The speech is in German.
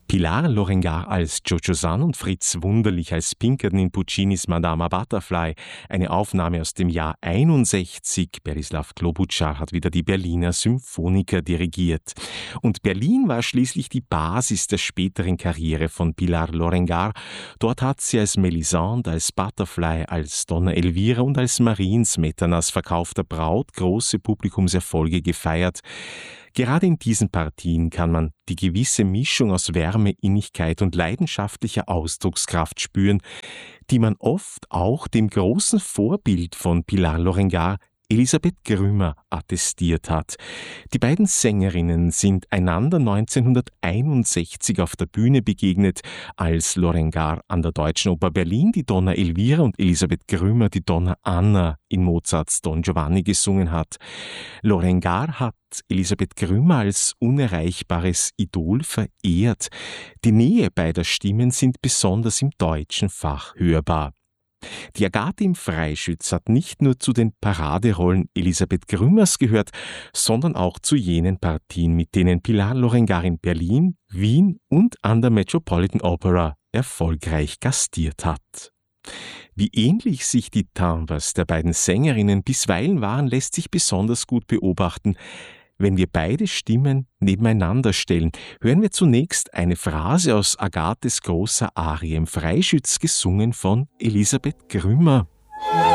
Pilar Lorengar als Jojo San und Fritz Wunderlich als Pinkerton in Puccinis Madama Butterfly. Eine Aufnahme aus dem Jahr 61. Berislav Klobuchar hat wieder die Berliner Symphoniker dirigiert. Und Berlin war schließlich die Basis der späteren Karriere von Pilar Lorengar. Dort hat sie als Melisande, als Butterfly, als Donna Elvira und als Marien Smetanas verkaufter Braut große Publikumserfolge gefeiert. Gerade in diesen Partien kann man die gewisse Mischung aus Wärme, Innigkeit und leidenschaftlicher Ausdruckskraft spüren, die man oft auch dem großen Vorbild von Pilar Lorengar, Elisabeth Grümer, attestiert hat. Die beiden Sängerinnen sind einander 1961 auf der Bühne begegnet, als Lorengar an der Deutschen Oper Berlin die Donna Elvira und Elisabeth Grümer die Donna Anna in Mozarts Don Giovanni gesungen hat. Lorengar hat Elisabeth Grümer als unerreichbares Idol verehrt. Die Nähe beider Stimmen sind besonders im deutschen Fach hörbar. Die Agathe im Freischütz hat nicht nur zu den Paraderollen Elisabeth Grümers gehört, sondern auch zu jenen Partien, mit denen Pilar Lorengar in Berlin, Wien und an der Metropolitan Opera erfolgreich gastiert hat. Wie ähnlich sich die Timbres der beiden Sängerinnen bisweilen waren, lässt sich besonders gut beobachten, wenn wir beide Stimmen nebeneinander stellen. Hören wir zunächst eine Phrase aus Agathes großer Arie im Freischütz, gesungen von Elisabeth Grümer.